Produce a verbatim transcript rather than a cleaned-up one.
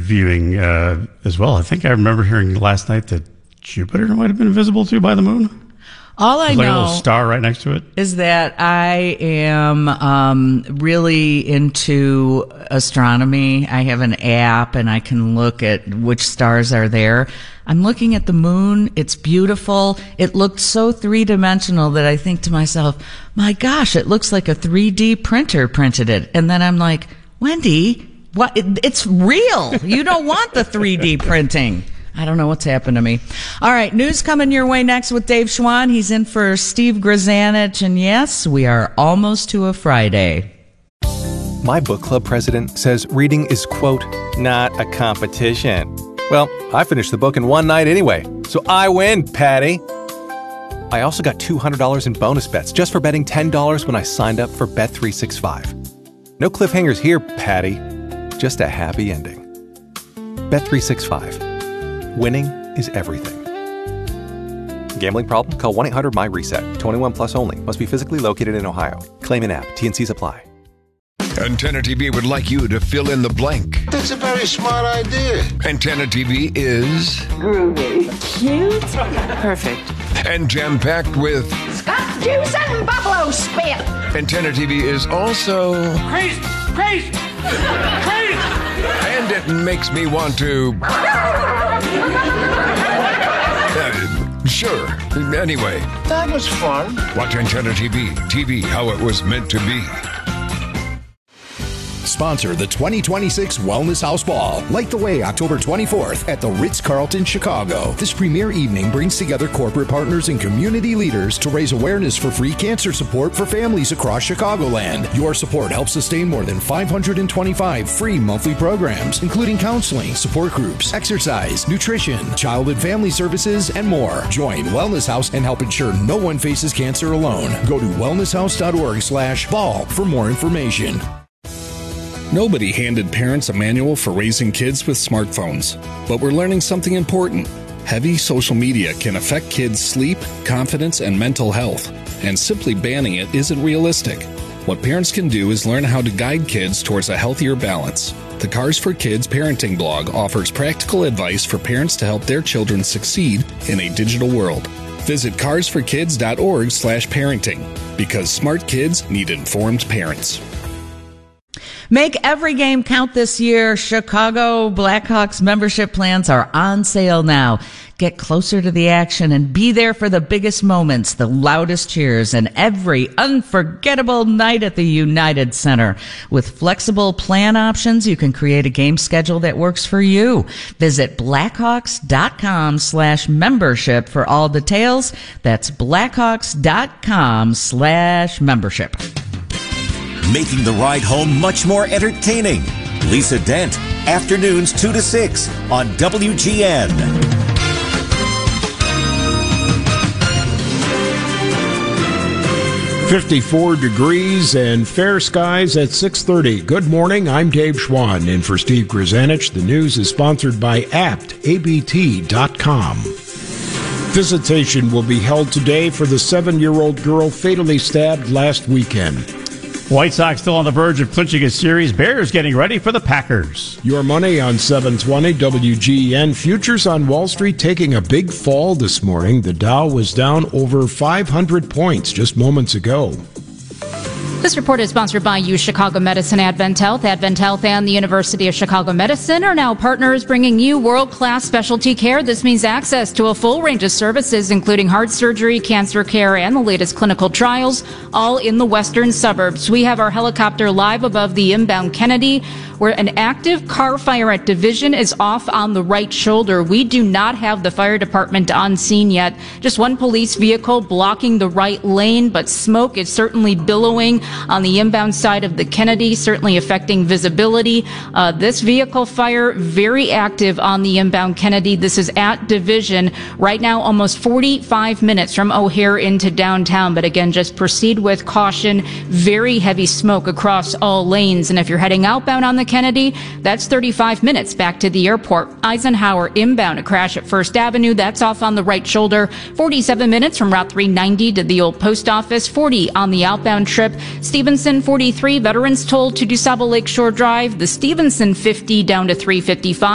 viewing uh, as well. I think I remember hearing last night that Jupiter might have been visible too by the moon. All I There's like know a little star right next to it. Is that I am um, really into astronomy. I have an app and I can look at which stars are there. I'm looking at the moon. It's beautiful. It looked so three-dimensional that I think to myself, my gosh, it looks like a three D printer printed it. And then I'm like, Wendy, what? It, it's real. You don't want the three D printing. I don't know what's happened to me. All right, news coming your way next with Dave Schwann. He's in for Steve Grzanich. And yes, we are almost to a Friday. My book club president says reading is, quote, not a competition. Well, I finished the book in one night anyway, so I win, Patty. I also got two hundred dollars in bonus bets just for betting ten dollars when I signed up for Bet three sixty-five. No cliffhangers here, Patty. Just a happy ending. Bet three sixty-five. Winning is everything. Gambling problem? Call one eight hundred M Y reset. twenty-one plus only. Must be physically located in Ohio. Claim in app. T and Cs apply. Antenna T V would like you to fill in the blank. That's a very smart idea. Antenna T V is... groovy. Cute. Perfect. And jam-packed with... Scott juice and buffalo spit. Antenna T V is also... Crazy! Crazy! Crazy! And it makes me want to... Uh, sure. Anyway. That was fun. Watch Antenna T V. T V how it was meant to be. Sponsor the twenty twenty-six Wellness House Ball. Light the way October twenty-fourth at the Ritz-Carlton, Chicago. This premier evening brings together corporate partners and community leaders to raise awareness for free cancer support for families across Chicagoland. Your support helps sustain more than five hundred twenty-five free monthly programs, including counseling, support groups, exercise, nutrition, child and family services, and more. Join Wellness House and help ensure no one faces cancer alone. Go to wellnesshouse.org slash ball for more information. Nobody handed parents a manual for raising kids with smartphones, but we're learning something important. Heavy social media can affect kids' sleep, confidence, and mental health, and simply banning it isn't realistic. What parents can do is learn how to guide kids towards a healthier balance. The Cars for Kids parenting blog offers practical advice for parents to help their children succeed in a digital world. Visit carsforkids.org slash parenting, because smart kids need informed parents. Make every game count this year. Chicago Blackhawks membership plans are on sale now. Get closer to the action and be there for the biggest moments, the loudest cheers, and every unforgettable night at the United Center. With flexible plan options, you can create a game schedule that works for you. Visit blackhawks.com slash membership for all details. That's blackhawks.com slash membership. Making the ride home much more entertaining. Lisa Dent, afternoons two to six on W G N. fifty-four degrees and fair skies at six thirty. Good morning, I'm Dave Schwann, in for Steve Grzanich. The news is sponsored by apt A B T dot com. Visitation will be held today for the seven-year-old girl fatally stabbed last weekend. White Sox still on the verge of clinching a series. Bears getting ready for the Packers. Your money on seven twenty W G N. Futures on Wall Street taking a big fall this morning. The Dow was down over five hundred points just moments ago. This report is sponsored by U Chicago Medicine Advent Health. Advent Health and the University of Chicago Medicine are now partners bringing you world-class specialty care. This means access to a full range of services, including heart surgery, cancer care, and the latest clinical trials, all in the western suburbs. We have our helicopter live above the inbound Kennedy, where an active car fire at Division is off on the right shoulder. We do not have the fire department on scene yet. Just one police vehicle blocking the right lane, but smoke is certainly billowing on the inbound side of the Kennedy, certainly affecting visibility. Uh, this vehicle fire very active on the inbound Kennedy. This is at Division. Right now, almost forty-five minutes from O'Hare into downtown. But again, just proceed with caution. Very heavy smoke across all lanes. And if you're heading outbound on the Kennedy, that's thirty-five minutes back to the airport. Eisenhower inbound, a crash at First Avenue. That's off on the right shoulder. forty-seven minutes from Route three ninety to the old post office. forty on the outbound trip. Stevenson forty-three, veterans toll to DuSable Lakeshore Drive. The Stevenson fifty down to three fifty-five.